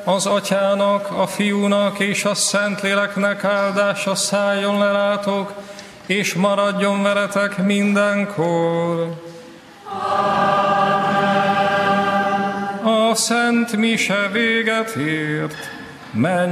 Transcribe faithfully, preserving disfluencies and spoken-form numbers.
Az Atyának, a Fiúnak és a Szentléleknek áldása szálljon le rátok, és maradjon veletek mindenkor. Amen. A Szent Mise véget ért. Menj